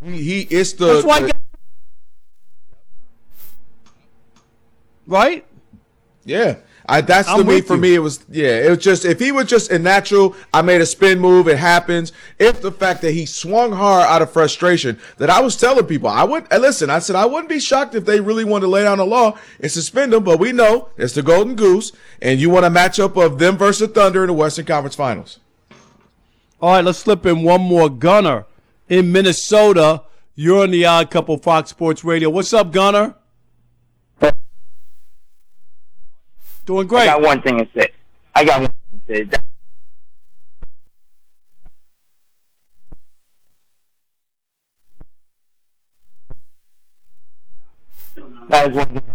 He is the. That's why. Right? Yeah. That's the me for me. It was just if he was just a natural, I made a spin move, it happens. If the fact that he swung hard out of frustration, that I was telling people I said I wouldn't be shocked if they really wanted to lay down the law and suspend him, but we know it's the Golden Goose, and you want a matchup of them versus Thunder in the Western Conference Finals. All right, let's slip in one more. Gunner in Minnesota. You're on the Odd Couple Fox Sports Radio. What's up, Gunner? Doing great. I got one thing to say. That is one thing.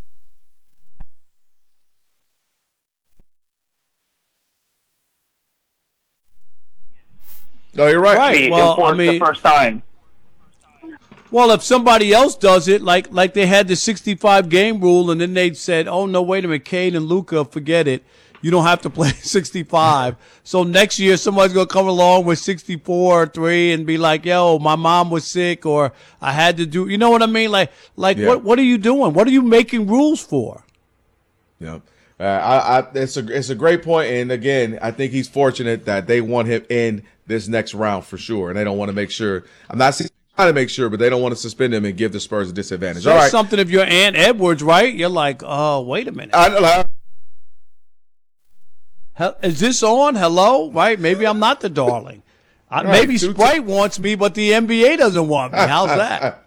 No, you're right. Right. Well, I mean, the first time. Well, if somebody else does it, like they had the 65 game rule, and then they said, "Oh no, wait a minute, Cade and Luka, forget it. You don't have to play 65." So next year, somebody's gonna come along with 64 or 3 and be like, "Yo, my mom was sick, or I had to do." You know what I mean? Like, yeah. What are you doing? What are you making rules for? Yeah. It's a great point, and again, I think he's fortunate that they want him in this next round for sure, and they don't want to make sure. I'm not trying to make sure, but they don't want to suspend him and give the Spurs a disadvantage. So all right. Something if you're Ant Edwards, right? You're like, oh, wait a minute. Is this on? Hello? Right? Maybe I'm not the darling. Maybe Sprite wants me, but the NBA doesn't want me. How's that?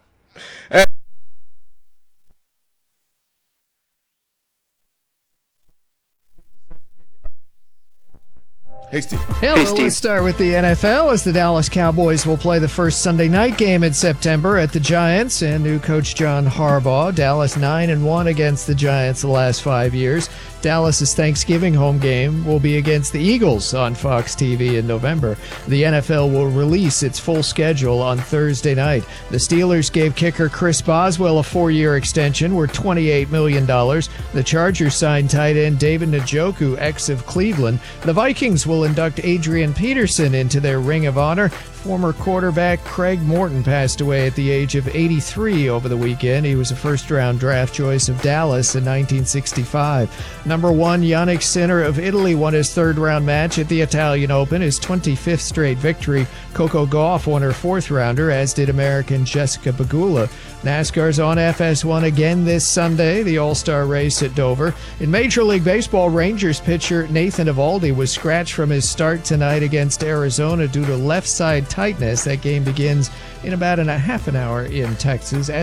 Hey, Steve. Let's start with the NFL as the Dallas Cowboys will play the first Sunday night game in September at the Giants and new coach John Harbaugh. Dallas 9-1 against the Giants the last 5 years. Dallas's Thanksgiving home game will be against the Eagles on Fox TV in November. The NFL will release its full schedule on Thursday night. The Steelers gave kicker Chris Boswell a 4-year extension worth $28 million. The Chargers signed tight end David Njoku, ex of Cleveland. The Vikings will induct Adrian Peterson into their Ring of Honor. Former quarterback Craig Morton passed away at the age of 83 over the weekend. He was a first-round draft choice of Dallas in 1965. Number 1, Yannick Sinner of Italy won his third-round match at the Italian Open, his 25th straight victory. Coco Gauff won her fourth-rounder, as did American Jessica Pegula. NASCAR's on FS1 again this Sunday, the All-Star race at Dover. In Major League Baseball, Rangers pitcher Nathan Eovaldi was scratched from his start tonight against Arizona due to left side tightness. That game begins in about a half an hour in Texas.